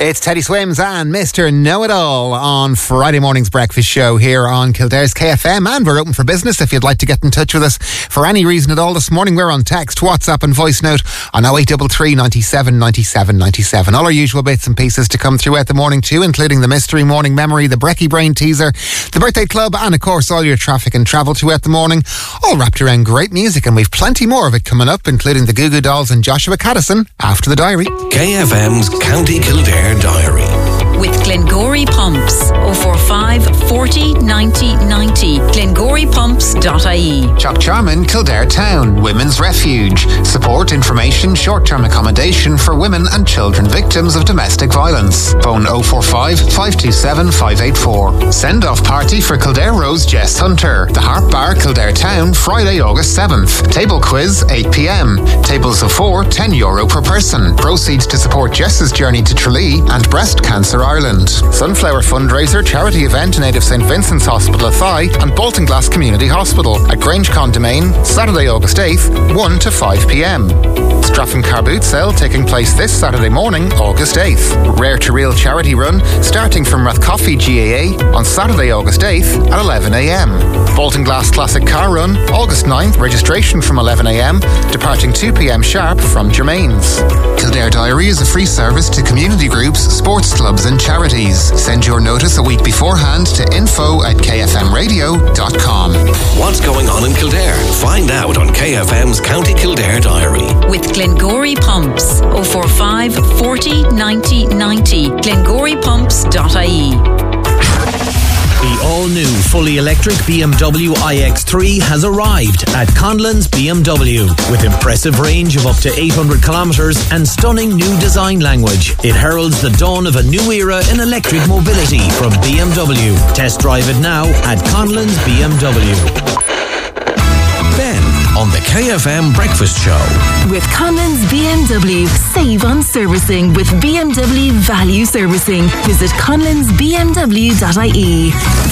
It's Teddy Swims and Mr. Know-It-All on Friday morning's breakfast show here on Kildare's KFM, and we're open for business if you'd like to get in touch with us for any reason at all this morning. We're on text, WhatsApp and voice note on 0833 97 97 97. All our usual bits and pieces to come throughout the morning too, including the mystery morning memory, the Brekkie Brain teaser, the birthday club, and of course all your traffic and travel throughout the morning, all wrapped around great music, and we've plenty more of it coming up, including the Goo Goo Dolls and Joshua Caddison after the diary. KFM's County Kildare Diary. With Glengory Pumps. 045 40 90 90. GlengoryPumps.ie. Jock Charman, Kildare Town, Women's Refuge. Support, information, short-term accommodation for women and children victims of domestic violence. Phone 045 527 584. Send-off party for Kildare Rose Jess Hunter. The Harp Bar, Kildare Town, Friday, August 7th. Table quiz, 8 p.m. Tables of 4, €10 per person. Proceeds to support Jess's journey to Tralee and Breast Cancer Ireland. Sunflower fundraiser charity event in aid of St Vincent's Hospital Athy and Baltinglass Community Hospital at Grangecon Domain, Saturday, August 8th, 1 to 5 p.m. Straffan Car Boot Sale taking place this Saturday morning, August 8th. Rare to Real charity run starting from Rathcoffey GAA on Saturday, August 8th at 11 a.m. Baltinglass Classic Car Run, August 9th, registration from 11 a.m, departing 2 p.m. sharp from Germain's. Kildare Diary is a free service to community groups, sports clubs and charities. Send your notice a week beforehand to info@kfmradio.com. What's going on in Kildare? Find out on KFM's County Kildare Diary. With Glengory Pumps. 045 40 90 90. GlengoryPumps.ie. The all-new, fully electric BMW iX3 has arrived at Conlon's BMW. With impressive range of up to 800 kilometres and stunning new design language, it heralds the dawn of a new era in electric mobility from BMW. Test drive it now at Conlon's BMW. Ben on the KFM Breakfast Show. With Conlon's BMW, save on servicing with BMW Value Servicing. Visit conlonsbmw.ie.